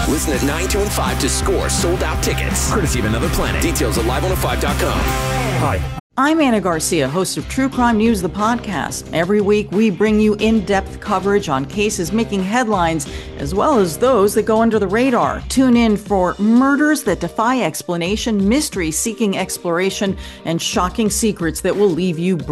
Listen at 9, 2, and 5 to score sold-out tickets. Courtesy of Another Planet. Details at live105.com. Hi. I'm Anna Garcia, host of True Crime News, the podcast. Every week, we bring you in-depth coverage on cases making headlines, as well as those that go under the radar. Tune in for murders that defy explanation, mystery seeking exploration, and shocking secrets that will leave you